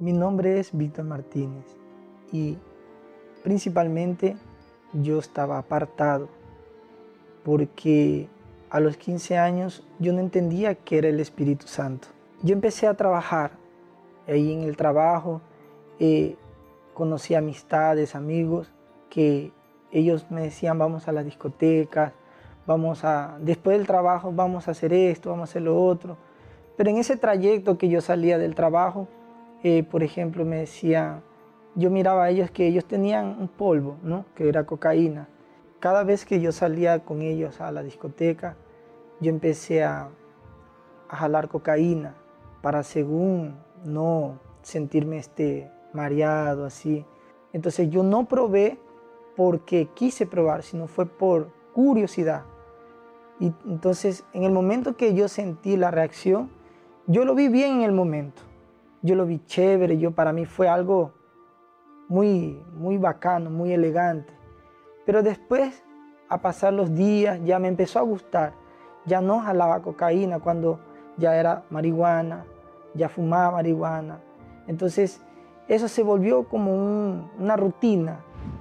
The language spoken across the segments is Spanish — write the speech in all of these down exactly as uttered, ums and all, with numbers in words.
Mi nombre es Víctor Martínez y principalmente yo estaba apartado porque a los quince años yo no entendía qué era el Espíritu Santo. Yo empecé a trabajar, ahí en el trabajo eh, conocí amistades, amigos que ellos me decían vamos a las discotecas, vamos a, después del trabajo vamos a hacer esto, vamos a hacer lo otro. Pero en ese trayecto que yo salía del trabajo, eh, por ejemplo, me decían, yo miraba a ellos que ellos tenían un polvo, ¿no? Que era cocaína. Cada vez que yo salía con ellos a la discoteca, yo empecé a, a jalar cocaína para según no sentirme este, mareado, así. Entonces yo no probé porque quise probar, sino fue por curiosidad. Y entonces en el momento que yo sentí la reacción, yo lo vi bien en el momento. Yo lo vi chévere, yo, para mí fue algo muy, muy bacano, muy elegante. Pero después, a pasar los días, ya me empezó a gustar. Ya no jalaba cocaína cuando ya era marihuana, ya fumaba marihuana. Entonces, eso se volvió como un, una rutina.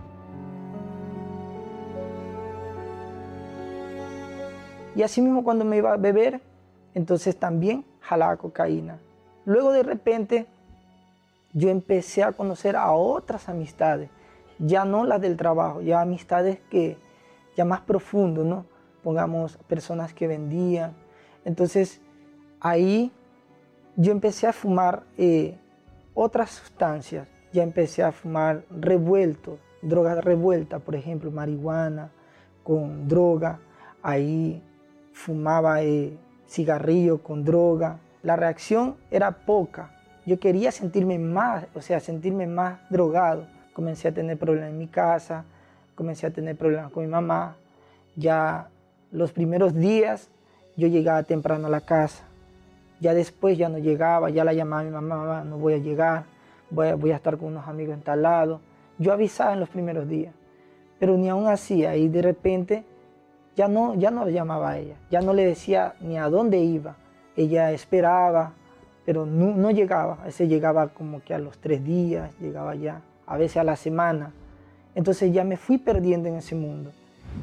Y así mismo cuando me iba a beber, entonces también jalaba cocaína. Luego de repente yo empecé a conocer a otras amistades, ya no las del trabajo, ya amistades que ya más profundo, ¿no? Pongamos personas que vendían. Entonces ahí yo empecé a fumar eh, otras sustancias, ya empecé a fumar revuelto, drogas revueltas, por ejemplo, marihuana con droga, ahí fumaba eh, cigarrillo con droga. La reacción era poca, yo quería sentirme más, o sea, sentirme más drogado. Comencé a tener problemas en mi casa, comencé a tener problemas con mi mamá. Ya los primeros días yo llegaba temprano a la casa, ya después ya no llegaba, ya la llamaba a mi mamá, mamá, no voy a llegar, voy a, voy a estar con unos amigos en tal lado. Yo avisaba en los primeros días, pero ni aún así, ahí de repente ya no, ya no llamaba a ella, ya no le decía ni a dónde iba. Ella esperaba, pero no, no llegaba, a veces llegaba como que a los tres días, llegaba ya, a veces a la semana. Entonces ya me fui perdiendo en ese mundo.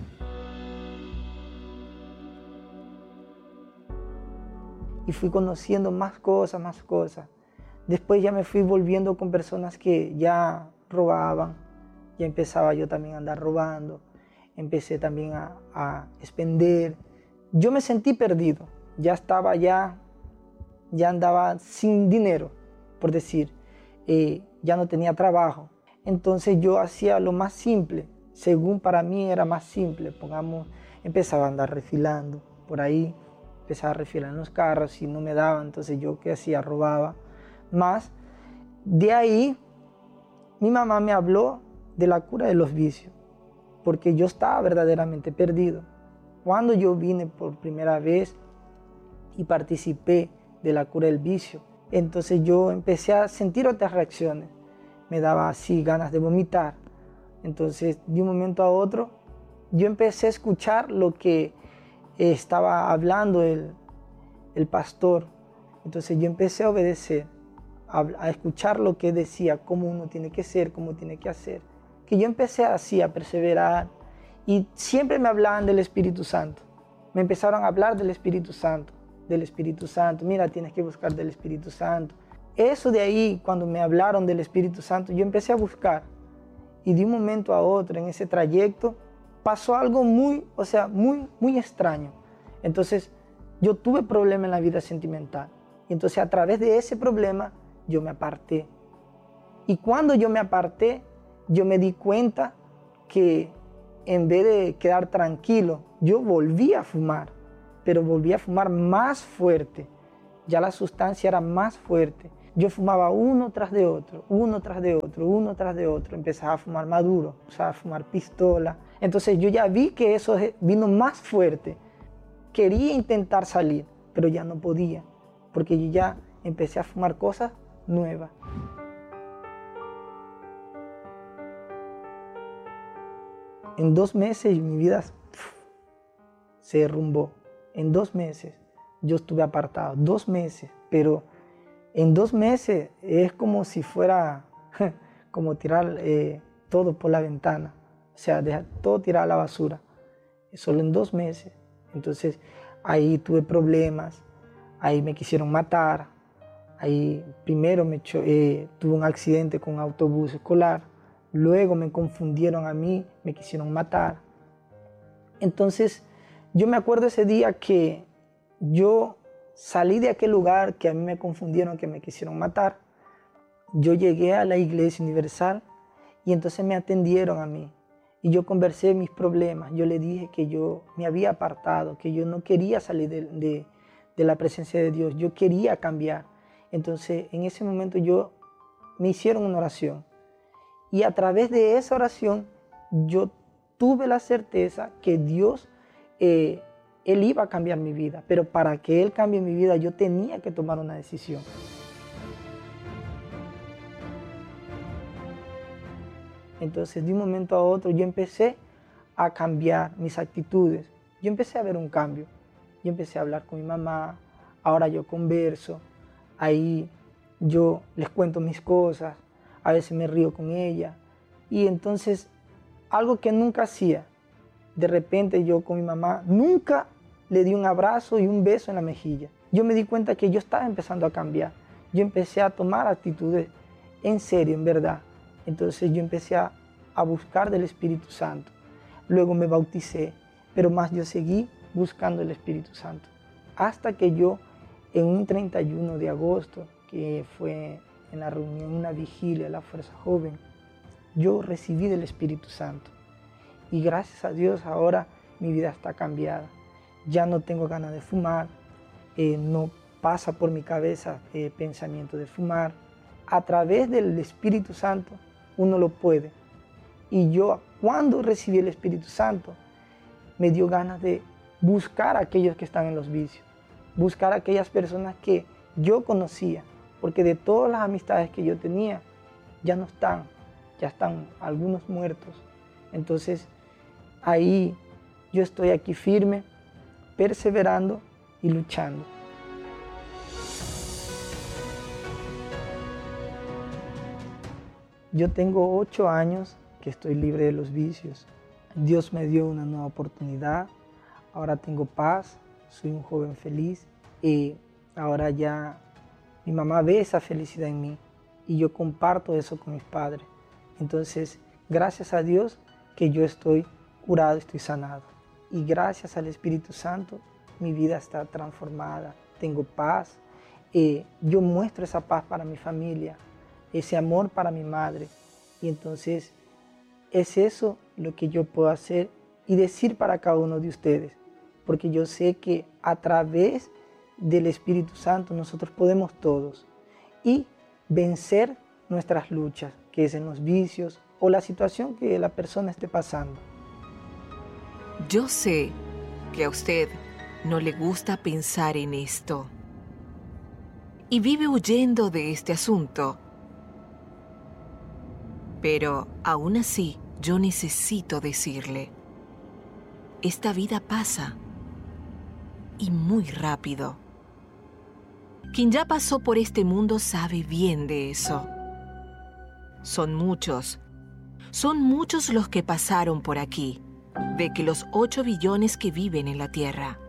Y fui conociendo más cosas, más cosas. Después ya me fui volviendo con personas que ya robaban, ya empezaba yo también a andar robando, empecé también a, a expender. Yo me sentí perdido, ya estaba ya, ya andaba sin dinero, por decir, eh, ya no tenía trabajo. Entonces yo hacía lo más simple, según para mí era más simple, pongamos, empezaba a andar refilando por ahí, empezaba a refilar en los carros y no me daban, entonces yo qué hacía, robaba más. De ahí mi mamá me habló de la cura de los vicios, porque yo estaba verdaderamente perdido. Cuando yo vine por primera vez y participé de la cura del vicio, entonces yo empecé a sentir otras reacciones. Me daba así ganas de vomitar. Entonces, de un momento a otro, yo empecé a escuchar lo que estaba hablando el, el pastor. Entonces yo empecé a obedecer, a, a escuchar lo que decía, cómo uno tiene que ser, cómo tiene que hacer. Que yo empecé así a perseverar y siempre me hablaban del Espíritu Santo. Me empezaron a hablar del Espíritu Santo, del Espíritu Santo. Mira, tienes que buscar del Espíritu Santo. Eso de ahí, cuando me hablaron del Espíritu Santo, yo empecé a buscar. Y de un momento a otro, en ese trayecto, pasó algo muy, o sea, muy, muy extraño. Entonces, yo tuve problemas en la vida sentimental. Y entonces, a través de ese problema, yo me aparté. Y cuando yo me aparté, yo me di cuenta que en vez de quedar tranquilo, yo volví a fumar, pero volví a fumar más fuerte. Ya la sustancia era más fuerte. Yo fumaba uno tras de otro, uno tras de otro, uno tras de otro. Empezaba a fumar maduro, empezaba a fumar pistola. Entonces yo ya vi que eso vino más fuerte. Quería intentar salir, pero ya no podía, porque yo ya empecé a fumar cosas nuevas. En dos meses mi vida pff, se derrumbó. En dos meses yo estuve apartado, dos meses, pero En dos meses es como si fuera como tirar eh, todo por la ventana, o sea, dejar todo tirado a la basura, solo en dos meses. Entonces ahí tuve problemas, ahí me quisieron matar, ahí primero me cho- eh, tuve un accidente con un autobús escolar, luego me confundieron a mí, me quisieron matar. Entonces yo me acuerdo ese día que yo salí de aquel lugar que a mí me confundieron, que me quisieron matar. Yo llegué a la Iglesia Universal y entonces me atendieron a mí. Y yo conversé mis problemas. Yo le dije que yo me había apartado, que yo no quería salir de, de, de la presencia de Dios. Yo quería cambiar. Entonces en ese momento yo me hicieron una oración. Y a través de esa oración yo tuve la certeza que Dios eh, Él iba a cambiar mi vida, pero para que Él cambie mi vida yo tenía que tomar una decisión. Entonces de un momento a otro yo empecé a cambiar mis actitudes. Yo empecé a ver un cambio. Yo empecé a hablar con mi mamá, ahora yo converso, ahí yo les cuento mis cosas, a veces me río con ella. Y entonces algo que nunca hacía, de repente yo con mi mamá nunca le di un abrazo y un beso en la mejilla. Yo me di cuenta que yo estaba empezando a cambiar. Yo empecé a tomar actitudes en serio, en verdad. Entonces yo empecé a, a buscar del Espíritu Santo. Luego me bauticé, pero más yo seguí buscando el Espíritu Santo. Hasta que yo, en un treinta y uno de agosto, que fue en la reunión, una vigilia de la Fuerza Joven, yo recibí del Espíritu Santo. Y gracias a Dios ahora mi vida está cambiada. Ya no tengo ganas de fumar, eh, no pasa por mi cabeza eh, pensamiento de fumar. A través del Espíritu Santo uno lo puede. Y yo cuando recibí el Espíritu Santo me dio ganas de buscar a aquellos que están en los vicios, buscar a aquellas personas que yo conocía, porque de todas las amistades que yo tenía ya no están, ya están algunos muertos. Entonces ahí yo estoy aquí firme, perseverando y luchando. Yo tengo ocho años que estoy libre de los vicios. Dios me dio una nueva oportunidad. Ahora tengo paz, soy un joven feliz y ahora ya mi mamá ve esa felicidad en mí y yo comparto eso con mis padres. Entonces, gracias a Dios que yo estoy curado, estoy sanado. Y gracias al Espíritu Santo, mi vida está transformada, tengo paz. Eh, yo muestro esa paz para mi familia, ese amor para mi madre. Y entonces es eso lo que yo puedo hacer y decir para cada uno de ustedes. Porque yo sé que a través del Espíritu Santo nosotros podemos todos y vencer nuestras luchas, que es en los vicios o la situación que la persona esté pasando. Yo sé que a usted no le gusta pensar en esto y vive huyendo de este asunto. Pero aún así, yo necesito decirle, esta vida pasa y muy rápido. Quien ya pasó por este mundo sabe bien de eso. Son muchos, son muchos los que pasaron por aquí, de que los ocho billones que viven en la Tierra.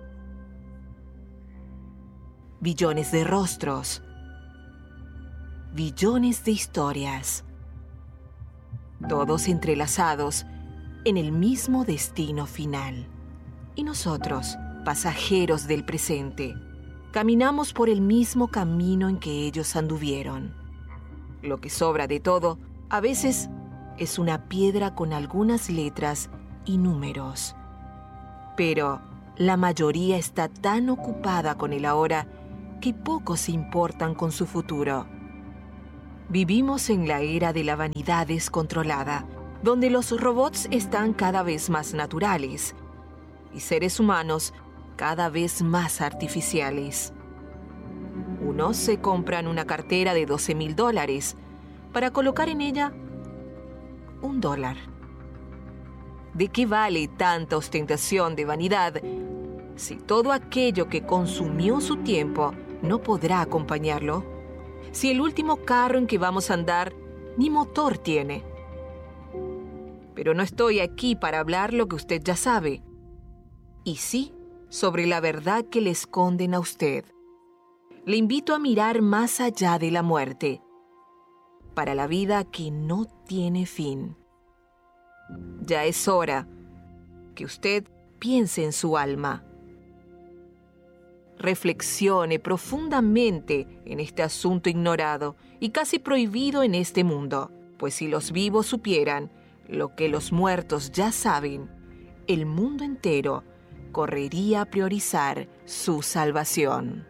Billones de rostros, billones de historias, todos entrelazados en el mismo destino final. Y nosotros, pasajeros del presente, caminamos por el mismo camino en que ellos anduvieron. Lo que sobra de todo, a veces, es una piedra con algunas letras y números. Pero la mayoría está tan ocupada con el ahora que pocos se importan con su futuro. Vivimos en la era de la vanidad descontrolada, donde los robots están cada vez más naturales y seres humanos cada vez más artificiales. Unos se compran una cartera de doce mil dólares para colocar en ella un dólar. ¿De qué vale tanta ostentación de vanidad si todo aquello que consumió su tiempo no podrá acompañarlo? si el último carro en que vamos a andar ni motor tiene? Pero no estoy aquí para hablar lo que usted ya sabe, y sí sobre la verdad que le esconden a usted. Le invito a mirar más allá de la muerte, para la vida que no tiene fin. Ya es hora que usted piense en su alma. Reflexione profundamente en este asunto ignorado y casi prohibido en este mundo, pues si los vivos supieran lo que los muertos ya saben, el mundo entero correría a priorizar su salvación.